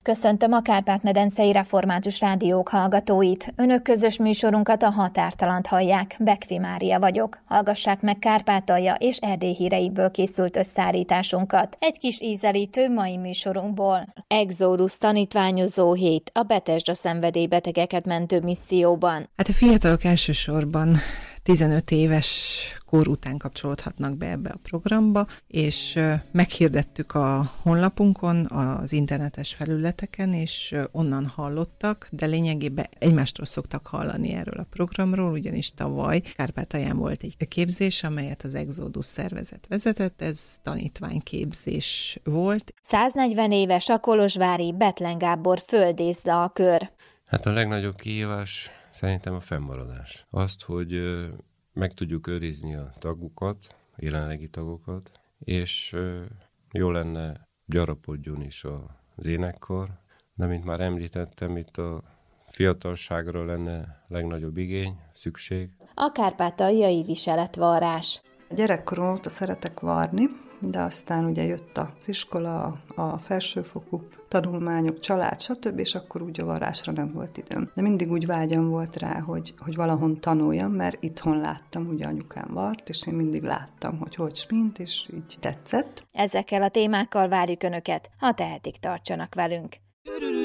Köszöntöm a Kárpát-medencei Református Rádiók hallgatóit. Önök közös műsorunkat, a Határtalant hallják. Bekvi Mária vagyok. Hallgassák meg Kárpátalja és Erdély híreiből készült összeállításunkat. Egy kis ízelítő mai műsorunkból. Exodus tanítványozó hét a Betesda szenvedélybetegeket mentő misszióban. Hát a fiatalok elsősorban 15 éves kor után kapcsolódhatnak be ebbe a programba, és meghirdettük a honlapunkon, az internetes felületeken, és onnan hallottak, de lényegében egymástól szoktak hallani erről a programról, ugyanis tavaly Kárpátalján volt egy képzés, amelyet az Exodus szervezet vezetett, ez tanítványképzés volt. 140 éves a kolozsvári Bethlen Gábor földészdalkör. Hát a legnagyobb kihívás szerintem a fennmaradás. Azt, hogy meg tudjuk őrizni a tagokat, a jelenlegi tagokat, és jó lenne gyarapodjon is az énekkar, de mint már említettem, itt a fiatalságra lenne legnagyobb igény, szükség. A kárpátaljai viseletvarrás. Gyerekkorom óta szeretek varni, de aztán ugye jött az iskola, a felsőfokú tanulmányok, család, stb., és akkor úgy a varrásra nem volt időm. De mindig úgy vágyam volt rá, hogy valahon tanuljam, mert itthon láttam, ugye anyukám vart, és én mindig láttam, hogy smint, és így tetszett. Ezekkel a témákkal várjuk Önöket, ha tehetik, tartsanak velünk.